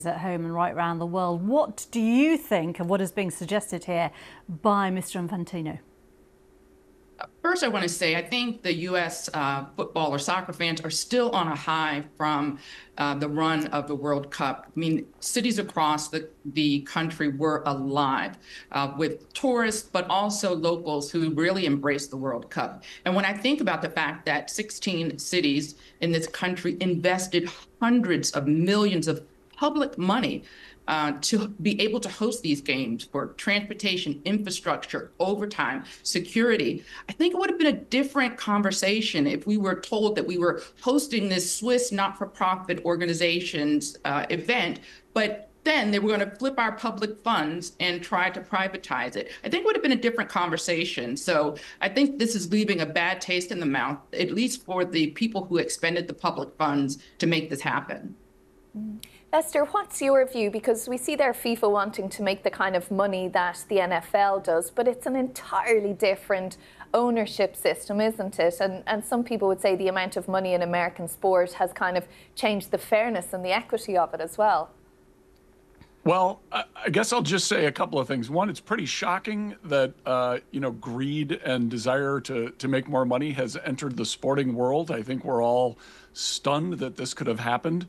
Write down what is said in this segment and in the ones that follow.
at home and right around the world. What do you think of what is being suggested here by Mr. Infantino? First, I want to say I think the U.S. Football or soccer fans are still on a high from the run of the World Cup. I mean, cities across the country were alive with tourists, but also locals who really embraced the World Cup. And when I think about the fact that 16 cities in this country invested hundreds of millions of public money to be able to host these games for transportation, infrastructure, overtime, security. I think it would have been a different conversation if we were told that we were hosting this Swiss not-for-profit organization's event, but then they were going to flip our public funds and try to privatize it. I think it would have been a different conversation. So I think this is leaving a bad taste in the mouth, at least for the people who expended the public funds to make this happen. Esther, what's your view? Because we see there FIFA wanting to make the kind of money that the NFL does, but it's an entirely different ownership system, isn't it? And some people would say the amount of money in American sport has kind of changed the fairness and the equity of it as well. Well, I guess I'll just say a couple of things. One, it's pretty shocking that greed and desire to make more money has entered the sporting world. I think we're all stunned that this could have happened.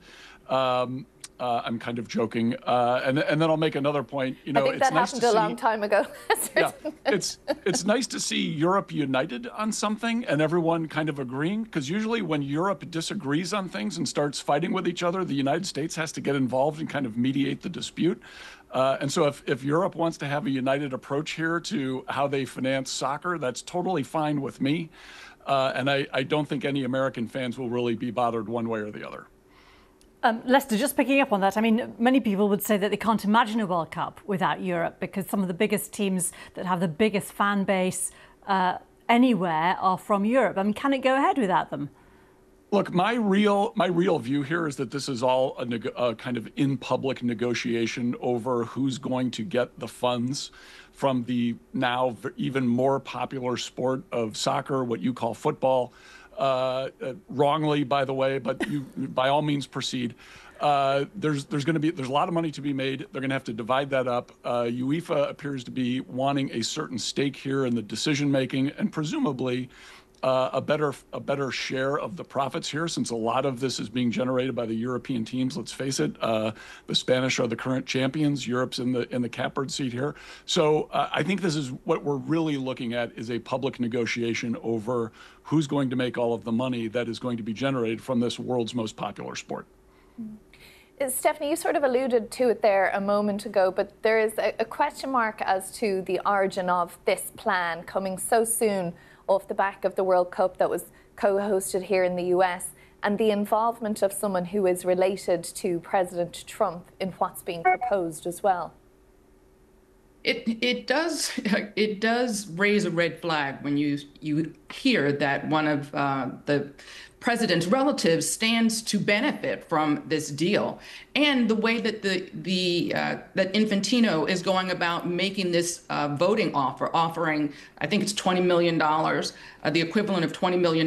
I'm kind of joking, and then I'll make another point. I think that happened a long time ago. Yeah, it's nice to see Europe united on something and everyone kind of agreeing, because usually when Europe disagrees on things and starts fighting with each other, the United States has to get involved and kind of mediate the dispute. And so if Europe wants to have a united approach here to how they finance soccer, that's totally fine with me. And I don't think any American fans will really be bothered one way or the other. Lester, just picking up on that, I mean, many people would say that they can't imagine a World Cup without Europe because some of the biggest teams that have the biggest fan base anywhere are from Europe. I mean, can it go ahead without them? Look, my real view here is that this is all a kind of in-public negotiation over who's going to get the funds from the now even more popular sport of soccer, what you call football. Wrongly, by the way, but you by all means proceed. There's a lot of money to be made. They're going to have to divide that up. UEFA appears to be wanting a certain stake here in the decision making, and presumably a better share of the profits here, since a lot of this is being generated by the European teams. Let's face it, the Spanish are the current champions. Europe's in the catbird seat here. So I think this is what we're really looking at, is a public negotiation over who's going to make all of the money that is going to be generated from this world's most popular sport. Stephanie, you sort of alluded to it there a moment ago, but there is a question mark as to the origin of this plan coming so soon off the back of the World Cup that was co-hosted here in the US, and the involvement of someone who is related to President Trump in what's being proposed as well. It does raise a red flag when you hear that one of the president's relatives stands to benefit from this deal, and the way that that Infantino is going about making this voting offer, offering, I think it's $20 million, the equivalent of $20 million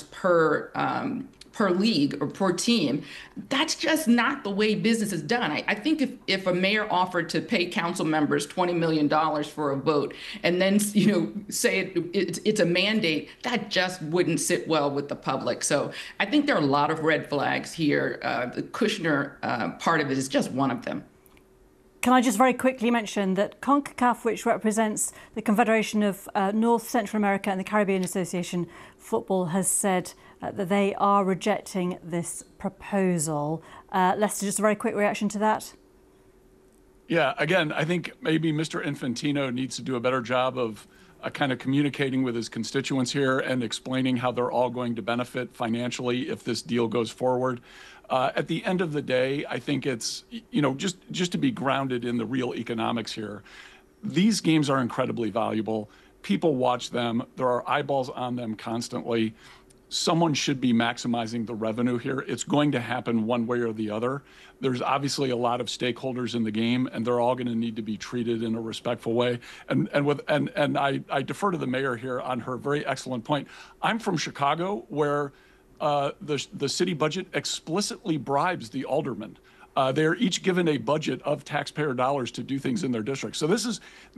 per league or per team. That's just not the way business is done. I think if a mayor offered to pay council members $20 million for a vote and then say it's a mandate, that just wouldn't sit well with the public. So I think there are a lot of red flags here. The Kushner part of it is just one of them. Can I just very quickly mention that CONCACAF, which represents the Confederation of North, Central America and the Caribbean Association Football, has said that they are rejecting this proposal. Lester, just a very quick reaction to that. Yeah, again, I think maybe Mr. Infantino needs to do a better job of kind of communicating with his constituents here and explaining how they're all going to benefit financially if this deal goes forward. At the end of the day, I think it's, just to be grounded in the real economics here, these games are incredibly valuable. People watch them. There are eyeballs on them constantly. Someone should be maximizing the revenue here. It's going to happen one way or the other. There's obviously a lot of stakeholders in the game, and they're all going to need to be treated in a respectful way. And I defer to the mayor here on her very excellent point. I'm from Chicago, where the city budget explicitly bribes the aldermen. They're each given a budget of taxpayer dollars to do things in their district. So this is